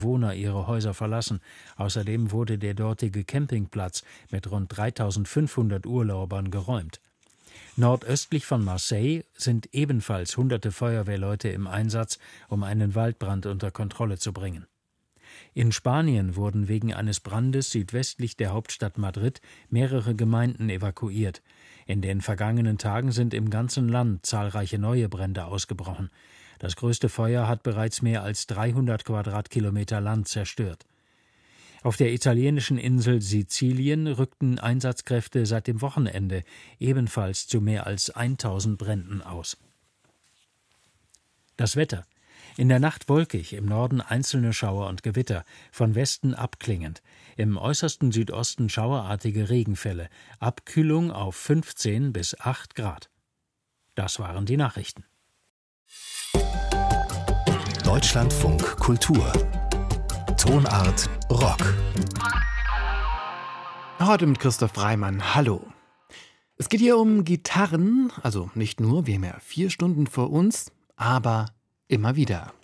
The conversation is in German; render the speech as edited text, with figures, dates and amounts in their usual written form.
Bewohner ihre Häuser verlassen. Außerdem wurde der dortige Campingplatz mit rund 3.500 Urlaubern geräumt. Nordöstlich von Marseille sind ebenfalls hunderte Feuerwehrleute im Einsatz, um einen Waldbrand unter Kontrolle zu bringen. In Spanien wurden wegen eines Brandes südwestlich der Hauptstadt Madrid mehrere Gemeinden evakuiert. In den vergangenen Tagen sind im ganzen Land zahlreiche neue Brände ausgebrochen. Das größte Feuer hat bereits mehr als 300 Quadratkilometer Land zerstört. Auf der italienischen Insel Sizilien rückten Einsatzkräfte seit dem Wochenende ebenfalls zu mehr als 1000 Bränden aus. Das Wetter. In der Nacht wolkig, im Norden einzelne Schauer und Gewitter, von Westen abklingend. Im äußersten Südosten schauerartige Regenfälle, Abkühlung auf 15 bis 8 Grad. Das waren die Nachrichten. Deutschlandfunk Kultur. Tonart Rock. Heute mit Christoph Reimann. Hallo. Es geht hier um Gitarren, also nicht nur, wir haben ja 4 Stunden vor uns, aber immer wieder.